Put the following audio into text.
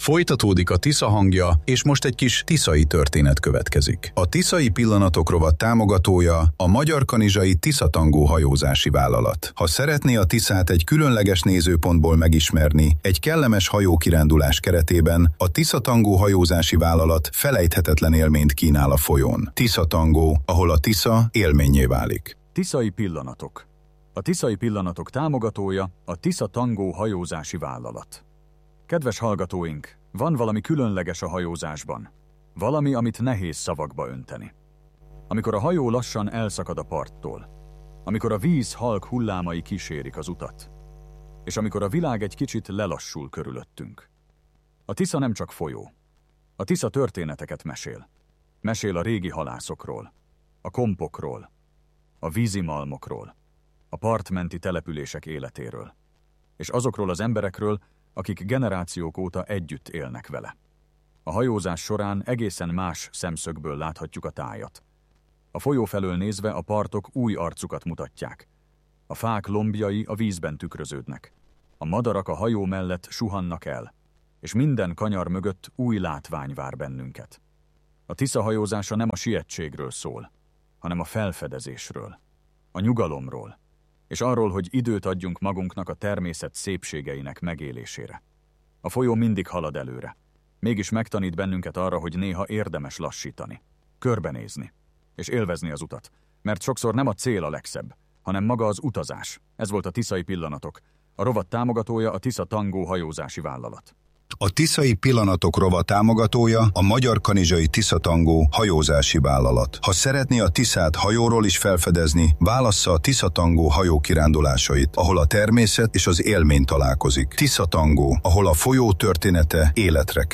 Folytatódik a Tisza hangja, és most egy kis tiszai történet következik. A Tiszai Pillanatok rovat támogatója a Magyar Kanizsai Tiszatangó hajózási vállalat. Ha szeretné a Tiszát egy különleges nézőpontból megismerni, egy kellemes hajókirándulás keretében a Tiszatangó hajózási vállalat felejthetetlen élményt kínál a folyón. Tiszatangó, ahol a Tisza élménnyé válik. Tiszai Pillanatok. A Tiszai Pillanatok támogatója a Tiszatangó hajózási vállalat. Kedves hallgatóink, van valami különleges a hajózásban. Valami, amit nehéz szavakba önteni. Amikor a hajó lassan elszakad a parttól. Amikor a víz halk hullámai kísérik az utat. És amikor a világ egy kicsit lelassul körülöttünk. A Tisza nem csak folyó. A Tisza történeteket mesél. Mesél a régi halászokról, a kompokról, a vízimalmokról, a partmenti települések életéről, és azokról az emberekről, akik generációk óta együtt élnek vele. A hajózás során egészen más szemszögből láthatjuk a tájat. A folyó felől nézve a partok új arcukat mutatják. A fák lombjai a vízben tükröződnek. A madarak a hajó mellett suhannak el, és minden kanyar mögött új látvány vár bennünket. A Tisza hajózása nem a sietségről szól, hanem a felfedezésről, a nyugalomról, és arról, hogy időt adjunk magunknak a természet szépségeinek megélésére. A folyó mindig halad előre, mégis megtanít bennünket arra, hogy néha érdemes lassítani, körbenézni, és élvezni az utat, mert sokszor nem a cél a legszebb, hanem maga az utazás. Ez volt a Tiszai Pillanatok. A rovat támogatója a Tiszatangó hajózási vállalat. A Tiszai Pillanatok rovat támogatója a Magyar Kanizsai Tiszatangó hajózási vállalat. Ha szeretné a Tiszát hajóról is felfedezni, válassza a Tiszatangó hajókirándulásait, ahol a természet és az élmény találkozik. Tiszatangó, ahol a folyó története életre kell.